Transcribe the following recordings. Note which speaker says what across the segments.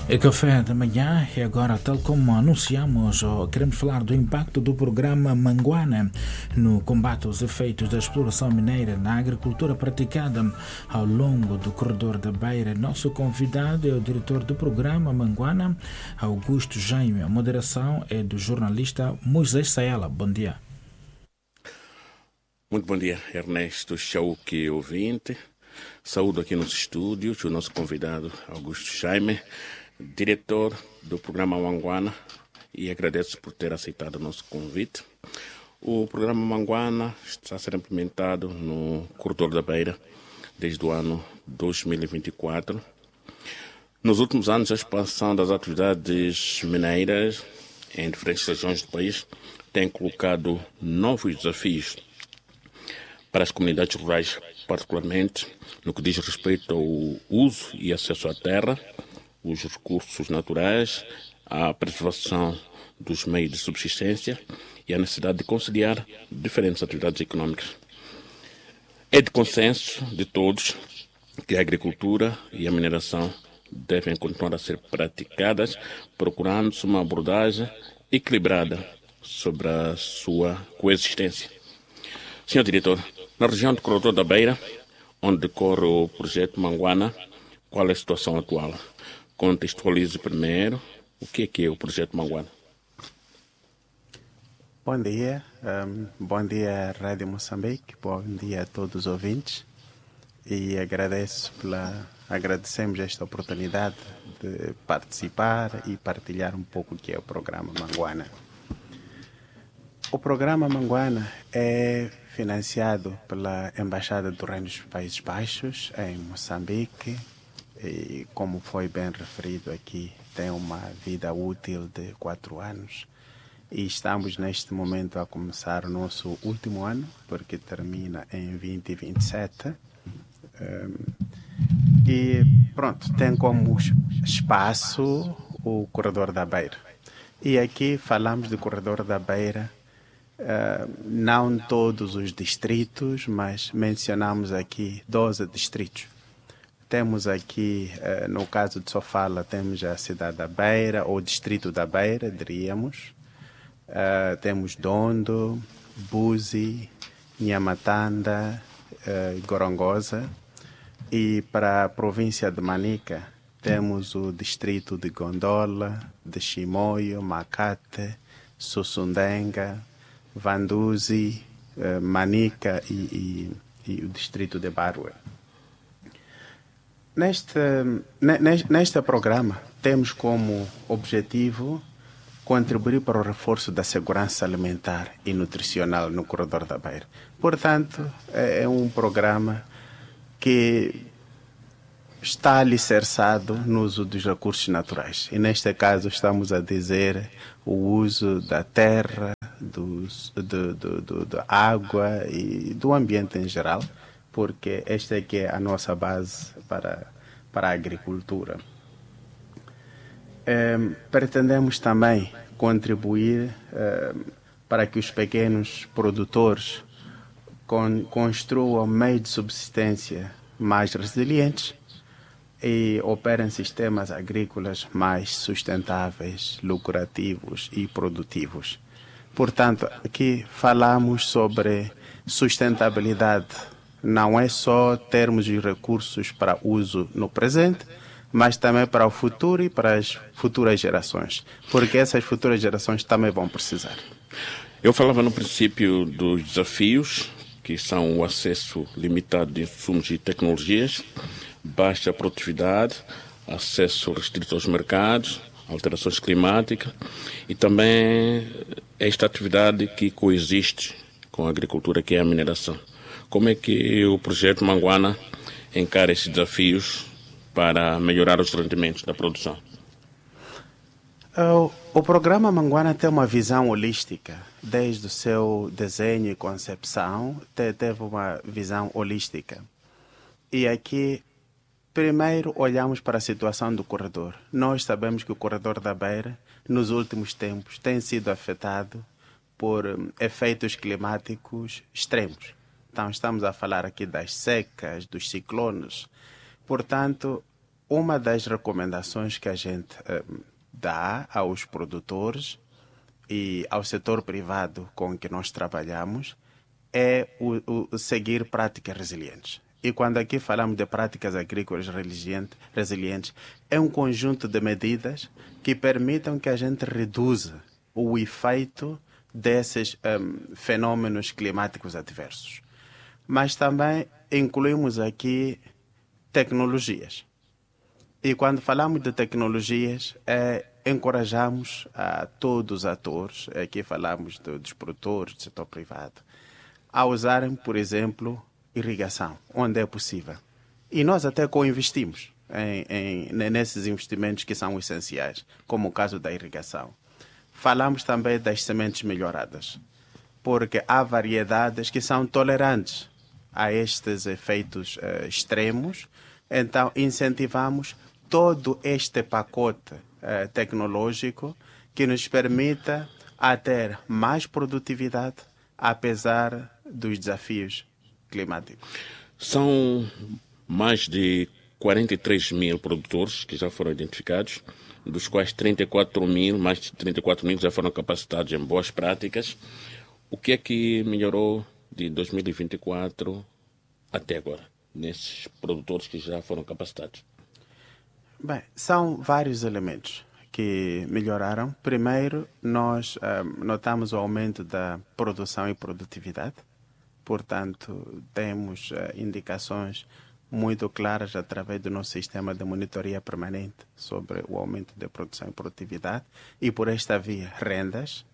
Speaker 1: É café da manhã e agora, tal como anunciamos, queremos falar do impacto do programa Manguana no combate aos efeitos da exploração mineira na agricultura praticada ao longo do corredor da Beira. Nosso convidado é o diretor do programa Manguana, Augusto Jaime. A moderação é do jornalista Moisés Saela. Bom dia.
Speaker 2: Muito bom dia, Ernesto Chauque, ouvinte. Saúdo aqui nos estúdios o nosso convidado, Augusto Jaime, diretor do programa Manguana, e agradeço por ter aceitado o nosso convite. O programa Manguana está a ser implementado no corredor da Beira desde o ano 2024. Nos últimos anos, a expansão das atividades mineiras em diferentes regiões do país tem colocado novos desafios para as comunidades rurais, particularmente no que diz respeito ao uso e acesso à terra, os recursos naturais, a preservação dos meios de subsistência e a necessidade de conciliar diferentes atividades econômicas. É de consenso de todos que a agricultura e a mineração devem continuar a ser praticadas, procurando-se uma abordagem equilibrada sobre a sua coexistência. Senhor diretor, na região do Corredor da Beira, onde decorre o projeto Manguana, qual é a situação atual? Contextualize primeiro o que é o projeto Manguana.
Speaker 3: Bom dia, Rádio Moçambique, bom dia a todos os ouvintes e agradecemos esta oportunidade de participar e partilhar um pouco o que é o programa Manguana. O programa Manguana é financiado pela Embaixada do Reino dos Países Baixos em Moçambique e, como foi bem referido aqui, tem uma vida útil de 4 anos e estamos neste momento a começar o nosso último ano, porque termina em 2027. E pronto, tem como espaço o Corredor da Beira. E aqui falamos do Corredor da Beira, não todos os distritos, mas mencionamos aqui 12 distritos. Temos aqui, no caso de Sofala, temos a cidade da Beira, ou distrito da Beira, diríamos. Temos Dondo, Buzi, Nhamatanda, Gorongosa. E para a província de Manica, temos o distrito de Gondola, de Chimoio, Macate, Sussundenga, Vanduzi, Manica e o distrito de Barue. Neste programa, temos como objetivo contribuir para o reforço da segurança alimentar e nutricional no Corredor da Beira. Portanto, é um programa que está alicerçado no uso dos recursos naturais. E neste caso estamos a dizer o uso da terra, da água e do ambiente em geral, porque esta é que é a nossa base para a agricultura. Pretendemos também contribuir para que os pequenos produtores construam meios de subsistência mais resilientes e operem sistemas agrícolas mais sustentáveis, lucrativos e produtivos. Portanto, aqui falamos sobre sustentabilidade. Não é só termos os recursos para uso no presente, mas também para o futuro e para as futuras gerações, porque essas futuras gerações também vão precisar.
Speaker 2: Eu falava no princípio dos desafios, que são o acesso limitado de insumos e tecnologias, baixa produtividade, acesso restrito aos mercados, alterações climáticas e também esta atividade que coexiste com a agricultura, que é a mineração. Como é que o projeto Manguana encara esses desafios para melhorar os rendimentos da produção?
Speaker 3: O programa Manguana tem uma visão holística. Desde o seu desenho e concepção, teve uma visão holística. E aqui, primeiro, olhamos para a situação do corredor. Nós sabemos que o Corredor da Beira, nos últimos tempos, tem sido afetado por efeitos climáticos extremos. Então, estamos a falar aqui das secas, dos ciclones. Portanto, uma das recomendações que a gente dá aos produtores e ao setor privado com que nós trabalhamos é o seguir práticas resilientes. E quando aqui falamos de práticas agrícolas resilientes, é um conjunto de medidas que permitam que a gente reduza o efeito desses fenômenos climáticos adversos. Mas também incluímos aqui tecnologias. E quando falamos de tecnologias, encorajamos a todos os atores, aqui falamos dos produtores do setor privado, a usarem, por exemplo, irrigação, onde é possível. E nós até co-investimos nesses investimentos que são essenciais, como o caso da irrigação. Falamos também das sementes melhoradas, porque há variedades que são tolerantes a estes efeitos extremos, então incentivamos todo este pacote tecnológico que nos permita a ter mais produtividade, apesar dos desafios climáticos.
Speaker 2: São mais de 43 mil produtores que já foram identificados, dos quais mais de 34 mil já foram capacitados em boas práticas. O que é que melhorou de 2024 até agora, nesses produtores que já foram capacitados?
Speaker 3: Bem, são vários elementos que melhoraram. Primeiro, nós notamos o aumento da produção e produtividade. Portanto, temos indicações muito claras através do nosso sistema de monitoria permanente sobre o aumento da produção e produtividade e, por esta via, rendas.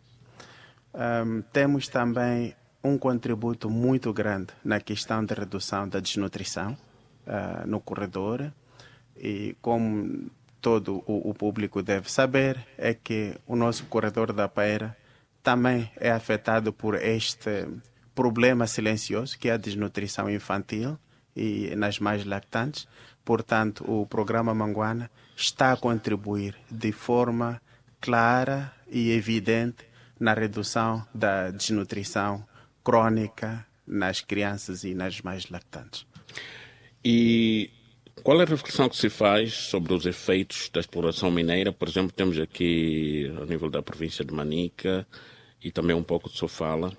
Speaker 3: Temos também um contributo muito grande na questão de redução da desnutrição no corredor. E como todo o público deve saber, é que o nosso corredor da Beira também é afetado por este problema silencioso, que é a desnutrição infantil e nas mais lactantes. Portanto, o programa Manguana está a contribuir de forma clara e evidente na redução da desnutrição crônica nas crianças e nas mais lactantes.
Speaker 2: E qual é a reflexão que se faz sobre os efeitos da exploração mineira? Por exemplo, temos aqui, ao nível da província de Manica, e também um pouco de Sofala,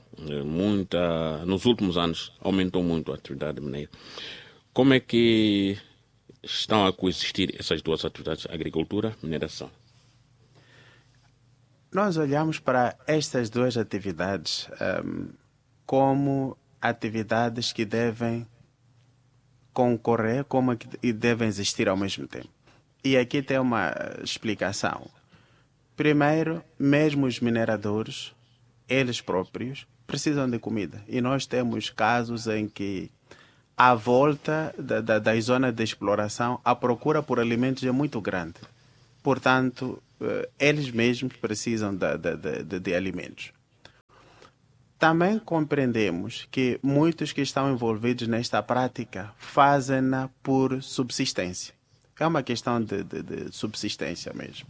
Speaker 2: nos últimos anos aumentou muito a atividade mineira. Como é que estão a coexistir essas duas atividades, agricultura e mineração?
Speaker 3: Nós olhamos para estas duas atividades como atividades que devem concorrer, como que devem existir ao mesmo tempo. E aqui tem uma explicação. Primeiro, mesmo os mineradores, eles próprios, precisam de comida. E nós temos casos em que, à volta da zona de exploração, a procura por alimentos é muito grande. Portanto, eles mesmos precisam de alimentos. Também compreendemos que muitos que estão envolvidos nesta prática fazem-na por subsistência. É uma questão de subsistência mesmo.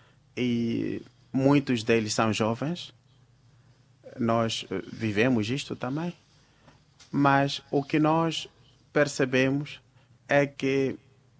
Speaker 3: E muitos deles são jovens. Nós vivemos isto também. Mas o que nós percebemos é que,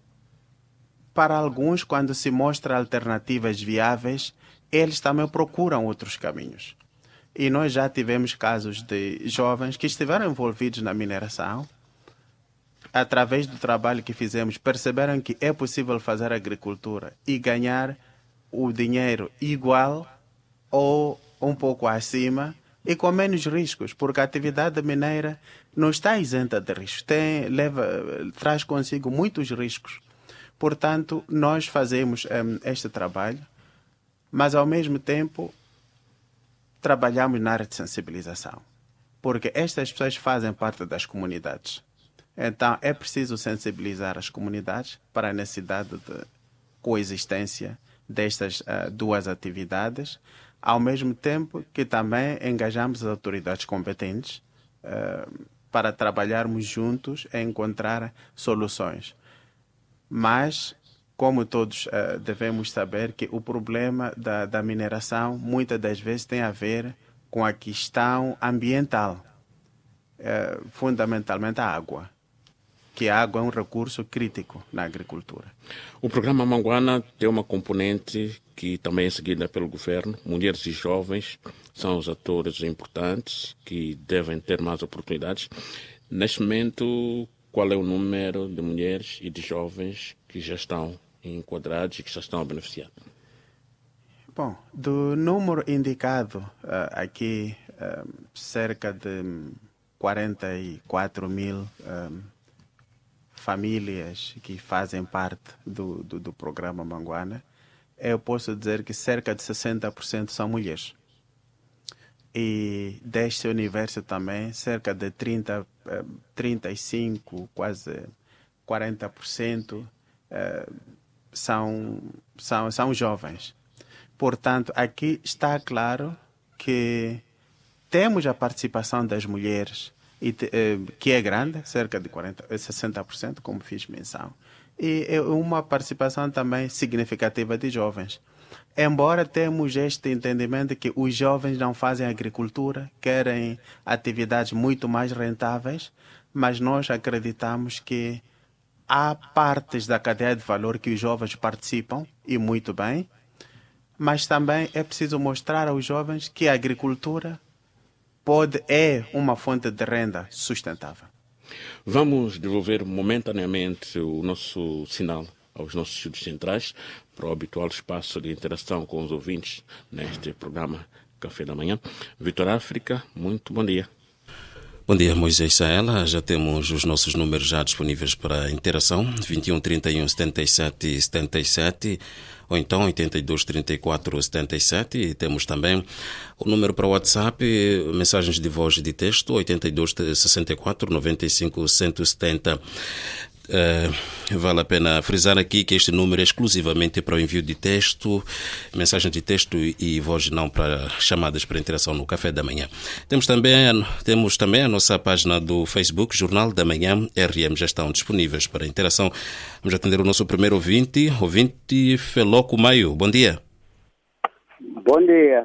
Speaker 3: para alguns, quando se mostra alternativas viáveis, eles também procuram outros caminhos. E nós já tivemos casos de jovens que estiveram envolvidos na mineração. Através do trabalho que fizemos, perceberam que é possível fazer agricultura e ganhar o dinheiro igual ou um pouco acima e com menos riscos, porque a atividade mineira não está isenta de riscos, traz consigo muitos riscos. Portanto, nós fazemos este trabalho, mas ao mesmo tempo trabalhamos na área de sensibilização, porque estas pessoas fazem parte das comunidades. Então, é preciso sensibilizar as comunidades para a necessidade de coexistência destas duas atividades, ao mesmo tempo que também engajamos as autoridades competentes para trabalharmos juntos e encontrar soluções. Mas, como todos devemos saber, que o problema da mineração muitas das vezes tem a ver com a questão ambiental, fundamentalmente a água, que a água é um recurso crítico na agricultura.
Speaker 2: O programa Manguana tem uma componente que também é seguida pelo governo. Mulheres e jovens são os atores importantes que devem ter mais oportunidades. Neste momento, qual é o número de mulheres e de jovens que já estão enquadrados e que já estão a beneficiar?
Speaker 3: Bom, do número indicado aqui, cerca de 44 mil famílias que fazem parte do programa Manguana, eu posso dizer que cerca de 60% são mulheres. E deste universo também, cerca de 35, quase 40% são jovens. Portanto, aqui está claro que temos a participação das mulheres, que é grande, cerca de 60%, como fiz menção, e uma participação também significativa de jovens. Embora temos este entendimento que os jovens não fazem agricultura, querem atividades muito mais rentáveis, mas nós acreditamos que há partes da cadeia de valor que os jovens participam, e muito bem, mas também é preciso mostrar aos jovens que a agricultura é uma fonte de renda sustentável.
Speaker 2: Vamos devolver momentaneamente o nosso sinal aos nossos estúdios centrais para o habitual espaço de interação com os ouvintes neste programa Café da Manhã. Vitor África, muito bom dia.
Speaker 4: Bom dia, Moisés Saela. Já temos os nossos números já disponíveis para interação, 21 31 77 77 ou então 82 34 77, e temos também o número para o WhatsApp, mensagens de voz e de texto, 82 64 95 170. Vale a pena frisar aqui que este número é exclusivamente para o envio de texto, mensagem de texto e voz, não para chamadas para interação no Café da Manhã. Temos também a nossa página do Facebook, Jornal da Manhã RM, já estão disponíveis para interação. Vamos atender o nosso primeiro ouvinte Feloco Maio. Bom dia.
Speaker 5: Bom dia.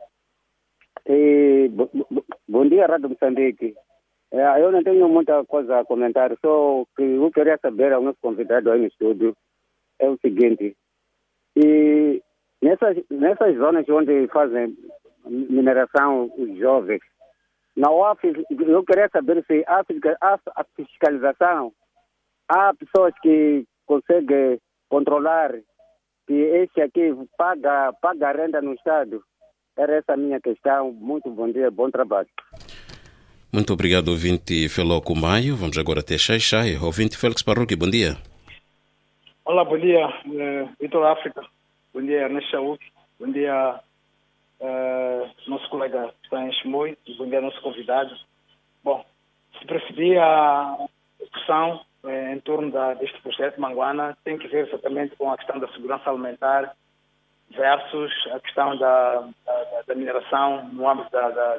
Speaker 5: Bom dia, Rádio Moçambique. Eu não tenho muita coisa a comentar, só que eu queria saber ao nosso convidado aí no estúdio é o seguinte: e nessas zonas onde fazem mineração os jovens, não há, eu queria saber se há a fiscalização, há pessoas que conseguem controlar que este aqui paga a renda no Estado. Era essa a minha questão. Muito bom dia, bom trabalho.
Speaker 4: Muito obrigado, ouvinte Feloco Maio. Vamos agora ter Xai. Ouvinte Félix Parruque, bom dia.
Speaker 6: Olá, bom dia, Vitor África. Bom dia, Ernesto Chauk. Bom dia, nosso colega que está em Chimoio. Bom dia, nosso convidado. Bom, se percebi a discussão em torno deste projeto Manguana, tem que ver exatamente com a questão da segurança alimentar versus a questão da mineração no âmbito da